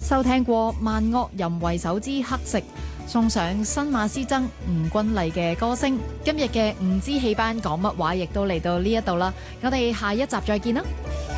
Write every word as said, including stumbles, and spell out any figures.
收聽過萬惡淫為首之黑食，送上新馬師曾吳君麗嘅歌聲。今日嘅唔知戲班講乜話，亦都嚟到呢一度啦。我哋下一集再見啦。